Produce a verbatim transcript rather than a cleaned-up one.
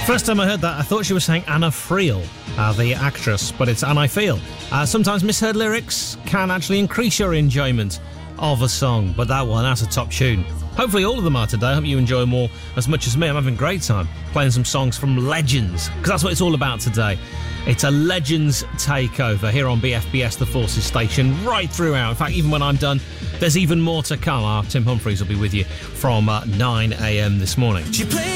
First time I heard that, I thought she was saying Anna Friel, uh, the actress, but it's Anna I Feel. Uh, sometimes misheard lyrics can actually increase your enjoyment of a song, but that one, that's a top tune. Hopefully all of them are today. I hope you enjoy them all as much as me. I'm having a great time playing some songs from legends, because that's what it's all about today. It's a Legends takeover here on B F B S, the Forces station, right throughout. In fact, even when I'm done, there's even more to come. Our Tim Humphries will be with you from uh, nine a.m. this morning.